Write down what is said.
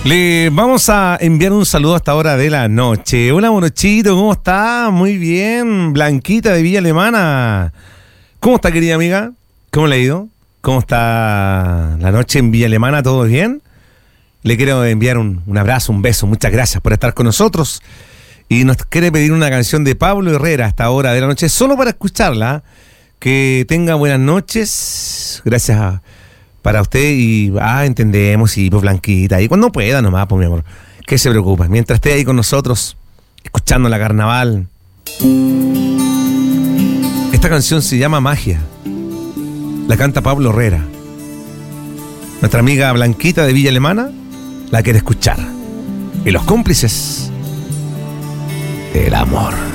Le vamos a enviar un saludo a esta hora de la noche. Hola, Morochito, ¿cómo está? Muy bien. Blanquita de Villa Alemana. ¿Cómo está, querida amiga? ¿Cómo le ha ido? ¿Cómo está la noche en Villa Alemana? ¿Todo bien? Le quiero enviar un abrazo, un beso. Muchas gracias por estar con nosotros. Y nos quiere pedir una canción de Pablo Herrera a esta hora de la noche, solo para escucharla. Que tenga buenas noches. Gracias para usted y entendemos, y pues Blanquita, y cuando pueda nomás, pues mi amor, que se preocupa, mientras esté ahí con nosotros escuchando la carnaval. Esta canción se llama Magia, la canta Pablo Herrera. Nuestra amiga Blanquita de Villa Alemana la quiere escuchar, y los cómplices del amor.